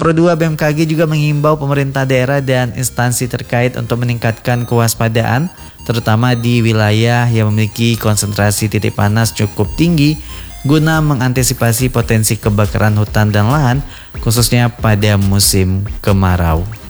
Pro 2 BMKG juga mengimbau pemerintah daerah dan instansi terkait untuk meningkatkan kewaspadaan, terutama di wilayah yang memiliki konsentrasi titik panas cukup tinggi guna mengantisipasi potensi kebakaran hutan dan lahan, khususnya pada musim kemarau.